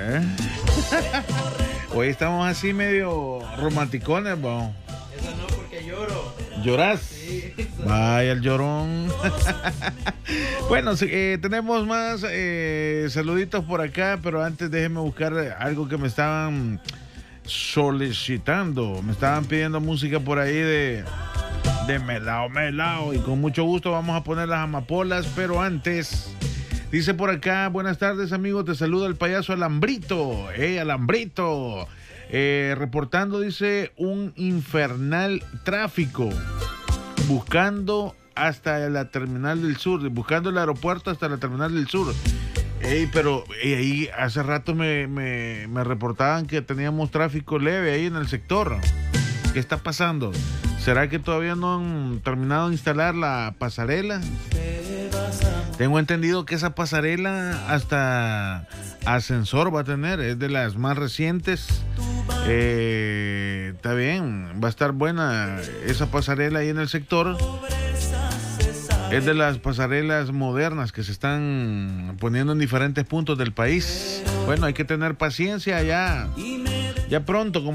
Hoy estamos así medio romanticones, bo. Eso no, porque lloro. ¿Lloras? Sí. Vaya el llorón. Bueno, tenemos más saluditos por acá, pero antes déjenme buscar algo que me estaban solicitando. Me estaban pidiendo música por ahí de melao, y con mucho gusto vamos a poner las amapolas, pero antes dice por acá: buenas tardes, amigos, te saluda el payaso Alambrito. Alambrito, reportando, dice, un infernal tráfico buscando hasta la terminal del sur, buscando el aeropuerto hasta la terminal del sur. Pero ahí hace rato me reportaban que teníamos tráfico leve ahí en el sector. ¿Qué está pasando? ¿Será que todavía no han terminado de instalar la pasarela? Tengo entendido que esa pasarela hasta ascensor va a tener, es de las más recientes. Está bien, va a estar buena esa pasarela ahí en el sector. Es de las pasarelas modernas que se están poniendo en diferentes puntos del país. Bueno, hay que tener paciencia ya pronto.